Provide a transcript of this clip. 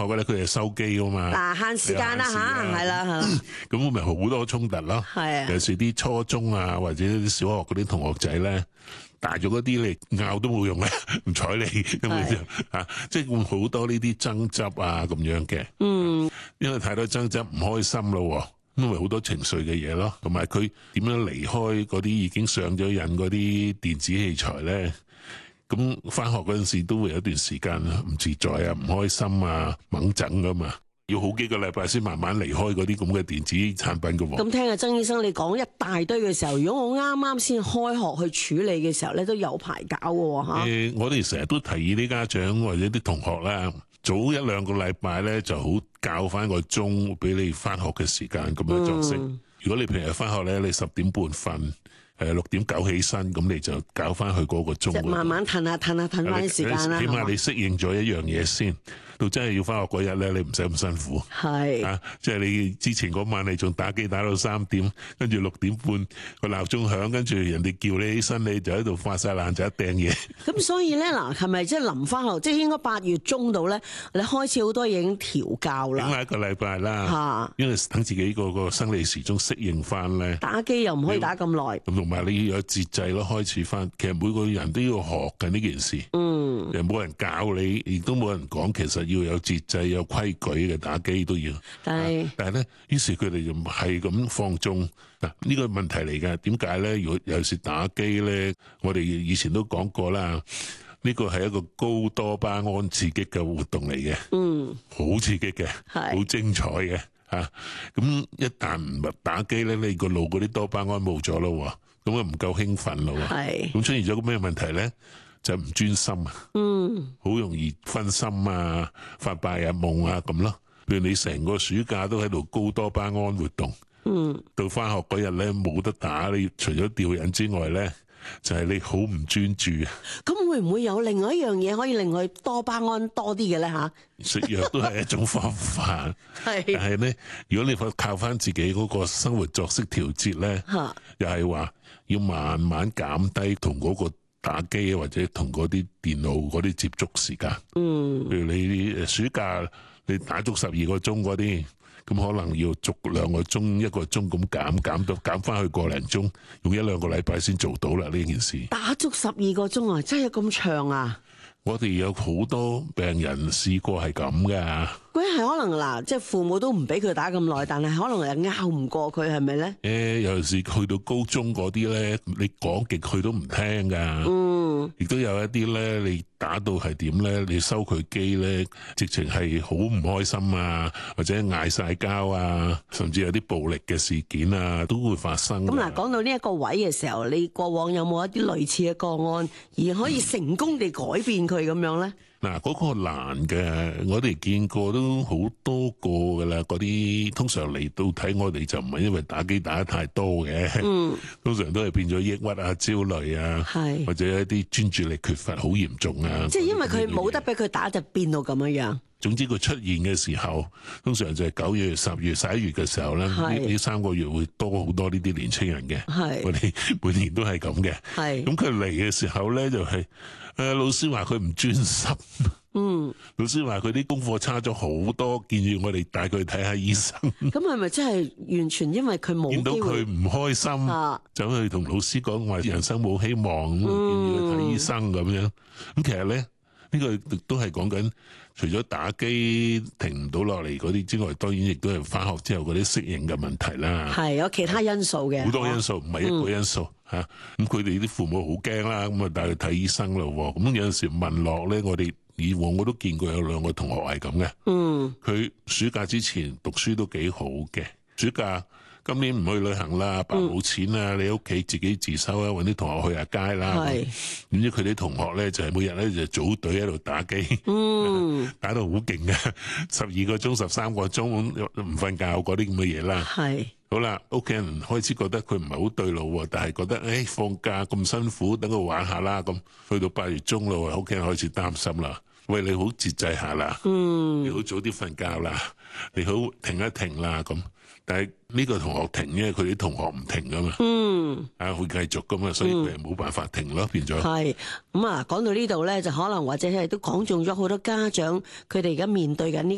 嘅咧，佢係收機噶嘛。 嗱，限時間啦吓，係啦， 咁咪好多衝突咯。 係啊， 尤其是啲初中啊或者啲小學嗰啲同學仔咧，大咗嗰啲你拗都冇用咧，唔睬你咁樣嚇，即係會好多呢啲爭執啊咁樣嘅。因為太多爭執唔開心咯。因為好多情緒嘅嘢咯，同埋佢點樣離開嗰啲已經上咗癮嗰啲電子器材咧？咁返學嗰陣時都會有一段時間唔自在啊、唔開心啊、猛整噶嘛，要好幾個禮拜先慢慢離開嗰啲咁嘅電子產品噶喎。 咁聽阿曾醫生你講一大堆嘅時候，如果我啱啱先開學去處理嘅時候咧，都有排搞嘅嚇。 我哋成日都提議啲家長或者啲同學啦，早一兩個禮拜咧就好教翻個鐘俾你翻學嘅時間咁樣作息。如果你平日翻學咧，你10點半瞓，6點9起身，咁你就搞翻去嗰個鐘。 即慢慢褪翻啲時間啦。 起碼你適應咗一樣嘢先，到真係要翻學嗰日咧，你唔使咁辛苦。 係啊，即係你之前嗰晚你仲打機打到3點，跟住6點半個鬧鐘響，跟住人哋叫你起身，你就喺度發晒爛渣掟嘢。 咁所以咧嗱，係咪即係臨翻學，即係應該8月中度咧，你開始好多嘢已經調教啦。 整下一個禮拜啦，因為等自己個生理時鐘適應翻咧。 打機又唔可以打咁耐。 咁同埋你要有節制咯，開始翻。其實每個人都要學嘅呢件事。又冇人教你，亦都冇人講，其實要有節制、有規矩嘅打機都要。但係咧，於是佢哋就係咁放縱嗱，呢個問題嚟㗎。點解咧？如果有時打機咧，我哋以前都講過啦，呢個係一個高多巴胺刺激嘅活動嚟嘅。好刺激嘅，好精彩嘅。咁一旦唔打機咧，你個腦嗰啲多巴胺冇咗咯，咁啊唔夠興奮咯。咁出現咗個咩問題咧？就唔專心啊，好容易分心啊，發白日夢啊咁咯。譬如你成個暑假都喺度高多巴胺活動，到翻學嗰日咧冇得打，你除咗吊癮之外咧，就係你好唔專注啊。 咁會唔會有另外一樣嘢可以令佢多巴胺多啲嘅咧嚇？ 食藥都係一種方法，但係咧，如果你靠翻自己嗰個生活作息調節咧，又係話要慢慢減低同嗰個打機或者同嗰啲電腦嗰啲接觸時間。譬如你暑假你打足12個鐘嗰啲，咁可能要逐2個鐘、1個鐘咁減翻去個零鐘，用1-2個禮拜先做到啦呢件事。 打足12個鐘啊，真係咁長啊！ 我哋有好多病人試過係咁噶。 佢係可能嗱，即係父母都唔俾佢打咁耐，但係可能又拗唔過佢，係咪咧？ 尤其是去到高中嗰啲咧，你講極佢都唔聽噶。亦都有一啲咧，你打到係點咧？你收佢機咧，直情係好唔開心啊，或者嗌晒交啊，甚至有啲暴力嘅事件啊，都會發生。 咁嗱，講到呢一個位嘅時候，你過往有冇一啲類似嘅個案，而可以成功地改變佢咁樣咧？ 嗱，嗰個難嘅，我哋見過都好多個噶啦。嗰啲通常嚟到睇我哋就唔係因為打機打得太多嘅，通常都係變咗抑鬱啊、焦慮啊，或者一啲專注力缺乏好嚴重啊。 即係因為佢冇得俾佢打，就變到咁樣。 總之佢出現嘅時候，通常就係9月、10月、11月嘅時候咧，呢3個月會多好多呢啲年青人嘅。我哋每年都係咁嘅。咁佢嚟嘅時候咧，就係老師話佢唔專心。老師話佢啲功課差咗好多，建議我哋帶佢去睇下醫生。咁係咪真係完全因為佢冇見到佢唔開心，走去同老師講話人生冇希望，建議佢睇醫生咁樣。咁其實咧，呢個都係講緊，除咗打機停唔到落嚟嗰啲之外，當然亦都係翻學之後嗰啲適應嘅問題啦。 係有其他因素嘅， 好多因素，唔係一個因素吓。咁佢哋啲父母好驚啦，咁啊帶佢睇醫生咯。咁有陣時問落咧，我哋以往我都見過有2個同學係咁嘅。佢暑假之前讀書都幾好嘅，暑假今年唔去旅行啦，爸冇錢啦，你屋企自己自修啊，搵啲同學去下街啦。點知佢啲同學咧就係每日咧就組隊喺度打機，打到好勁嘅，12個鐘、13個鐘唔瞓覺嗰啲咁嘅嘢啦。好啦，屋企人開始覺得佢唔係好對路，但係覺得放假咁辛苦，等佢玩下啦。咁去到8月中咯，屋企人開始擔心啦。喂，你好節制下啦，你好早啲瞓覺啦，你好停一停啦咁。但係呢個同學停，因為佢啲同學唔停噶嘛，會繼續噶嘛，所以佢係冇辦法停咯，變咗。 係咁啊，講到呢度咧，就可能或者係都講中咗好多家長，佢哋而家面對緊呢